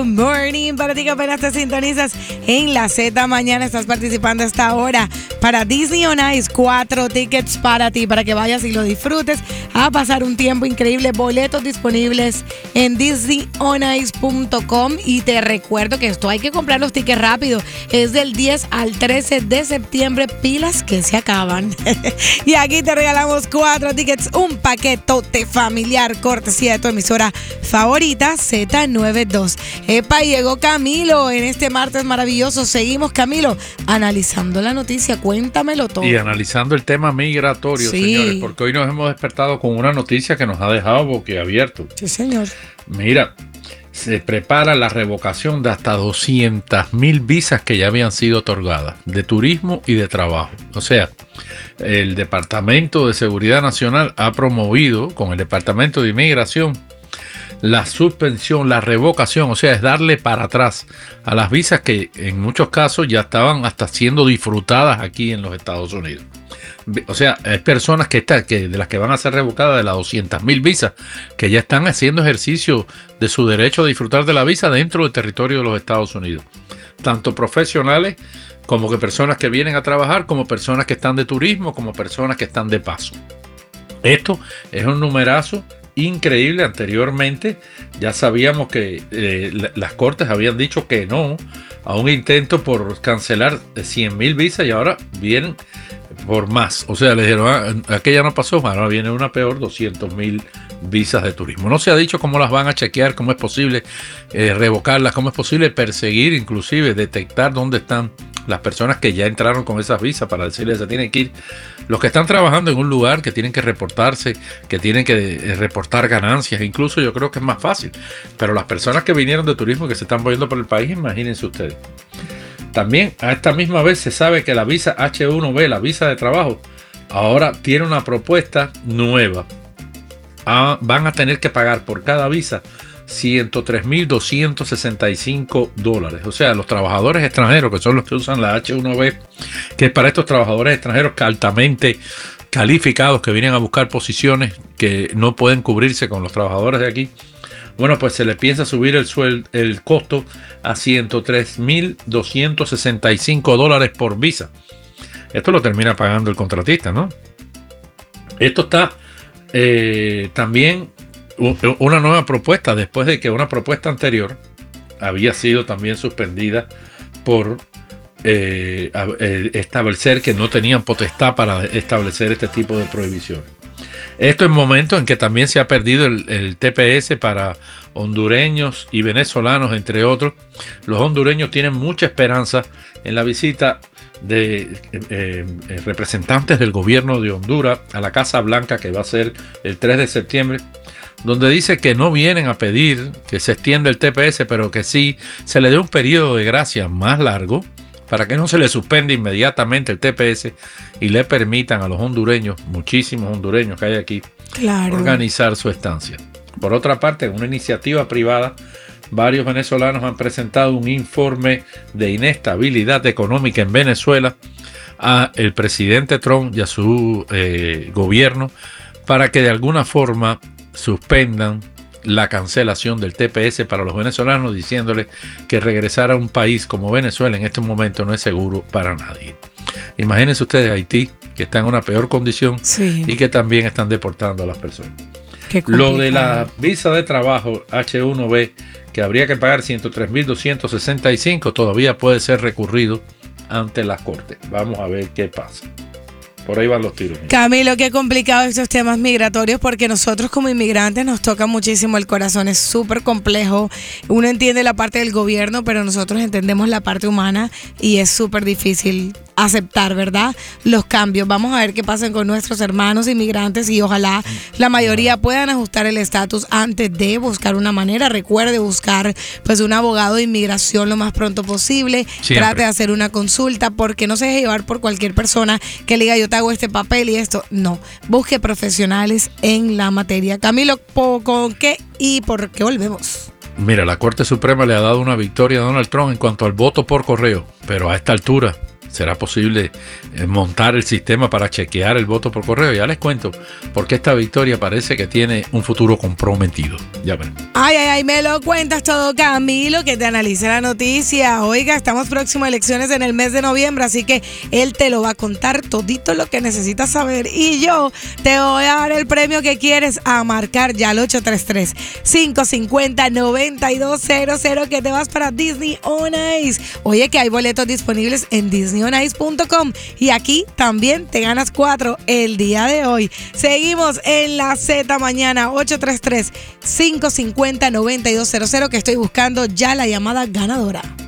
Morning, para ti que apenas te sintonizas en la Z mañana, estás participando a esta hora para Disney on Ice. 4 tickets para ti, para que vayas y lo disfrutes, a pasar un tiempo increíble. Boletos disponibles en disneyonice.com. Y te recuerdo que esto hay que comprar los tickets rápido, es del 10 al 13 de septiembre, pilas que se acaban. Y aquí te regalamos 4 tickets, un paquetote familiar, cortesía de tu emisora favorita, Z92. Epa, llegó Camilo en este martes maravilloso. Seguimos, Camilo, analizando la noticia. Cuéntamelo todo. Y analizando el tema migratorio, sí, señores, porque hoy nos hemos despertado con una noticia que nos ha dejado boquiabiertos. Sí, señor. Mira, se prepara la revocación de hasta 200,000 visas que ya habían sido otorgadas, de turismo y de trabajo. O sea, el Departamento de Seguridad Nacional ha promovido con el Departamento de Inmigración la suspensión, la revocación, o sea, es darle para atrás a las visas que en muchos casos ya estaban hasta siendo disfrutadas aquí en los Estados Unidos. O sea, hay personas de las que van a ser revocadas de las 200,000 visas, que ya están haciendo ejercicio de su derecho a disfrutar de la visa dentro del territorio de los Estados Unidos. Tanto profesionales como que personas que vienen a trabajar, como personas que están de turismo, como personas que están de paso. Esto es un numerazo increíble. Anteriormente ya sabíamos que las cortes habían dicho que no a un intento por cancelar 100,000 visas y ahora vienen por más. O sea, le dijeron, aquella no pasó, ahora viene una peor, 200,000 visas de turismo. No se ha dicho cómo las van a chequear, cómo es posible revocarlas, cómo es posible perseguir, inclusive detectar dónde están las personas que ya entraron con esas visas, para decirles se tienen que ir. Los que están trabajando en un lugar, que tienen que reportarse, que tienen que reportar ganancias, incluso yo creo que es más fácil. Pero las personas que vinieron de turismo, que se están moviendo por el país, imagínense ustedes. También a esta misma vez se sabe que la visa H1B, la visa de trabajo, ahora tiene una propuesta nueva. Van a tener que pagar por cada visa $103,265. O sea, los trabajadores extranjeros, que son los que usan la H1B, que es para estos trabajadores extranjeros altamente calificados que vienen a buscar posiciones que no pueden cubrirse con los trabajadores de aquí. Bueno, pues se le piensa subir el costo a $103,265 por visa. Esto lo termina pagando el contratista, ¿no? Esto está también una nueva propuesta, después de que una propuesta anterior había sido también suspendida por establecer que no tenían potestad para establecer este tipo de prohibiciones. Esto en momentos en que también se ha perdido el TPS para hondureños y venezolanos, entre otros. Los hondureños tienen mucha esperanza en la visita de representantes del gobierno de Honduras a la Casa Blanca, que va a ser el 3 de septiembre, donde dice que no vienen a pedir que se extienda el TPS, pero que sí se le dé un periodo de gracia más largo para que no se le suspenda inmediatamente el TPS y le permitan a los hondureños, muchísimos hondureños que hay aquí, claro, organizar su estancia. Por otra parte, en una iniciativa privada, varios venezolanos han presentado un informe de inestabilidad económica en Venezuela a el presidente Trump y a su gobierno para que de alguna forma suspendan la cancelación del TPS para los venezolanos, diciéndoles que regresar a un país como Venezuela en este momento no es seguro para nadie. Imagínense ustedes Haití, que está en una peor condición, sí, y que también están deportando a las personas. Lo de la visa de trabajo H1B, que habría que pagar $103,265, todavía puede ser recurrido ante las cortes. Vamos a ver qué pasa. Por ahí van los tiros. Camilo, qué complicado estos temas migratorios, porque nosotros como inmigrantes nos toca muchísimo el corazón, es súper complejo. Uno entiende la parte del gobierno, pero nosotros entendemos la parte humana y es súper difícil aceptar, ¿verdad?, los cambios. Vamos a ver qué pasa con nuestros hermanos inmigrantes y ojalá la mayoría puedan ajustar el estatus antes de buscar una manera. Recuerde buscar pues un abogado de inmigración lo más pronto posible. Siempre. Trate de hacer una consulta, porque no se deje llevar por cualquier persona que le diga yo te hago este papel y esto. No, busque profesionales en la materia. Camilo, ¿con qué y por qué volvemos? Mira, la Corte Suprema le ha dado una victoria a Donald Trump en cuanto al voto por correo, pero a esta altura ¿Será posible montar el sistema para chequear el voto por correo? Ya les cuento, porque esta victoria parece que tiene un futuro comprometido. Ya verán. Ay, me lo cuentas todo, Camilo, que te analice la noticia. Oiga, estamos próximos a elecciones en el mes de noviembre, así que él te lo va a contar todito lo que necesitas saber. Y yo te voy a dar el premio que quieres, a marcar ya al 833-550-9200, que te vas para Disney On Ice. Oye, que hay boletos disponibles en DisneyOnIce.com y aquí también te ganas 4 el día de hoy. Seguimos en la Z mañana, 833-550-9200, que estoy buscando ya la llamada ganadora.